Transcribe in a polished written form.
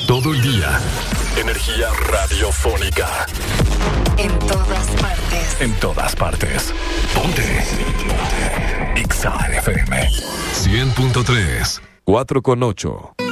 Todo el día. Energía radiofónica. En todas partes. En todas partes. Ponte. Exa FM 100.3. 4.8.